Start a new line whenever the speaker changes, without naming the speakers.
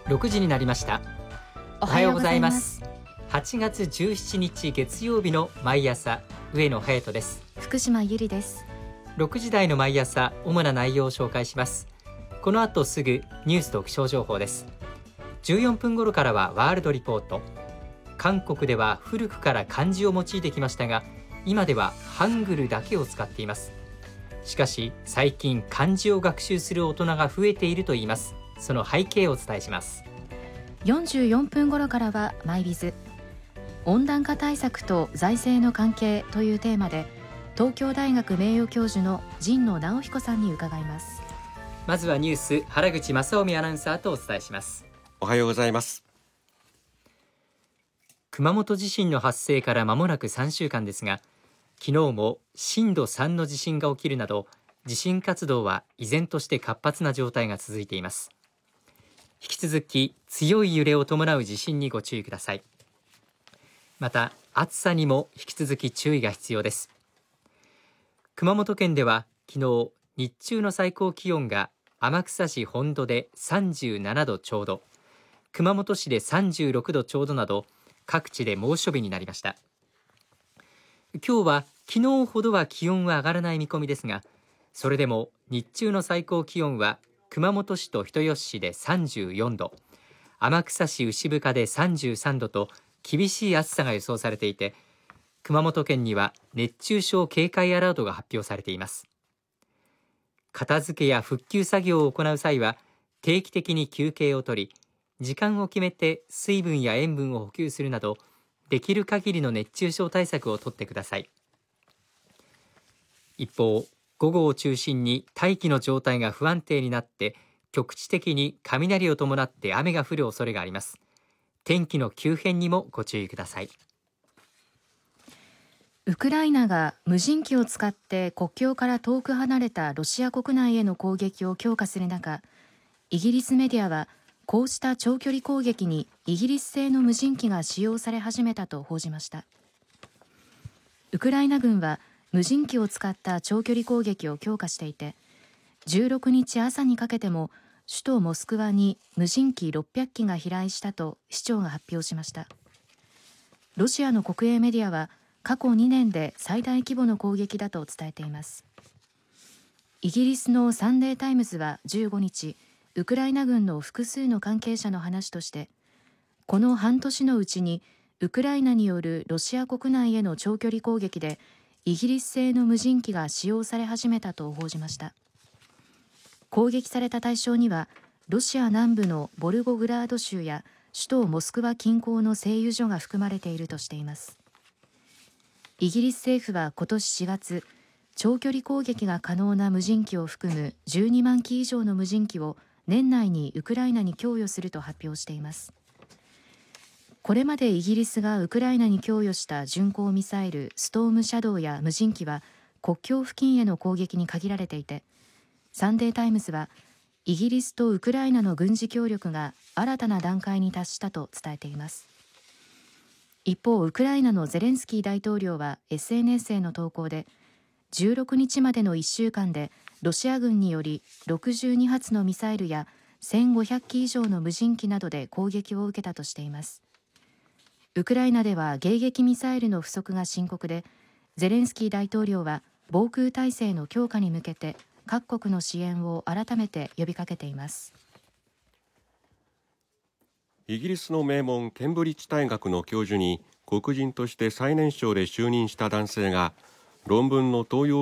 6時になりました。おはようございます。8月17日月曜日の毎朝、上野隼人です。
福島ゆりです。
6時台の毎朝、主な内容を紹介します。この後すぐニュースと気象情報です。14分頃からはワールドリポート。韓国では古くから漢字を用いてきましたが、今ではハングルだけを使っています。しかし最近漢字を学習する大人が増えているといいます。その背景をお伝えします。
44分頃からはマイビズ。温暖化対策と財政の関係というテーマで、東京大学名誉教授の神野直彦さんに伺います。
まずはニュース、原口正臣アナウンサーとお伝えします。
おはようございます。
熊本地震の発生から間もなく3週間ですが、昨日も震度3の地震が起きるなど、地震活動は依然として活発な状態が続いています。引き続き強い揺れを伴う地震にご注意ください。また暑さにも引き続き注意が必要です。熊本県では昨日日中の最高気温が天草市本土で37度ちょうど、熊本市で36度ちょうどなど各地で猛暑日になりました。今日は昨日ほどは気温は上がらない見込みですが、それでも日中の最高気温は熊本市と人吉市で34度、天草市牛深で33度と厳しい暑さが予想されていて、熊本県には熱中症警戒アラートが発表されています。片付けや復旧作業を行う際は定期的に休憩を取り、時間を決めて水分や塩分を補給するなど、できる限りの熱中症対策を取ってください。一方、午後を中心に大気の状態が不安定になって局地的に雷を伴って雨が降る恐れがあります。天気の急変にもご注意ください。
ウクライナが無人機を使って国境から遠く離れたロシア国内への攻撃を強化する中、イギリスメディアはこうした長距離攻撃にイギリス製の無人機が使用され始めたと報じました。ウクライナ軍は無人機を使った長距離攻撃を強化していて、16日朝にかけても首都モスクワに無人機600機が飛来したと市長が発表しました。ロシアの国営メディアは過去2年で最大規模の攻撃だと伝えています。イギリスのサンデータイムズは15日、ウクライナ軍の複数の関係者の話として、この半年のうちにウクライナによるロシア国内への長距離攻撃でイギリス製の無人機が使用され始めたと報じました。攻撃された対象にはロシア南部のボルゴグラード州や首都モスクワ近郊の製油所が含まれているとしています。イギリス政府は今年4月、長距離攻撃が可能な無人機を含む12万機以上の無人機を年内にウクライナに供与すると発表しています。これまでイギリスがウクライナに供与した巡航ミサイルストームシャドウや無人機は国境付近への攻撃に限られていて、サンデータイムズはイギリスとウクライナの軍事協力が新たな段階に達したと伝えています。一方、ウクライナのゼレンスキー大統領は SNS への投稿で、16日までの1週間でロシア軍により62発のミサイルや1500機以上の無人機などで攻撃を受けたとしています。ウクライナでは迎撃ミサイルの不足が深刻で、ゼレンスキー大統領は防空体制の強化に向けて各国の支援を改めて呼びかけています。
イギリスの名門ケンブリッジ大学の教授に黒人として最年少で就任した男性が論文の登用